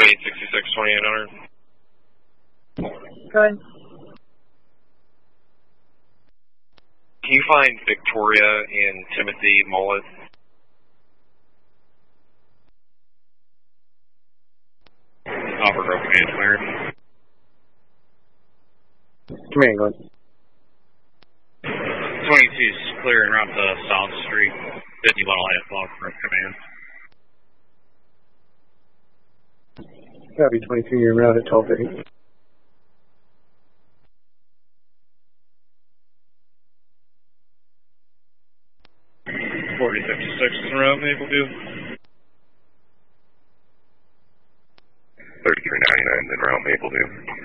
866 2800. Go ahead. Can you find Victoria and Timothy Mullet? Offer Grove Command cleared. Command, go ahead. 22's clear and route to South Street. 51 will have Offer Grove Command. Copy 22, you're route at 12:30. 4056 is en route, Mapleview. 3399 is en route, Mapleview.